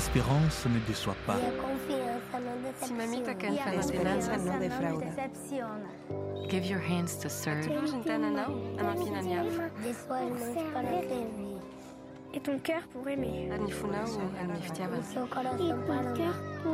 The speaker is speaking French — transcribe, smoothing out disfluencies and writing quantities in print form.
l'espérance ne déçoit pas. Si mamita kan fa la esperanza no defrauda. Give your hands to serve. Et ton cœur pour aimer. Ani funau, ani ftiavan. Et ton cœur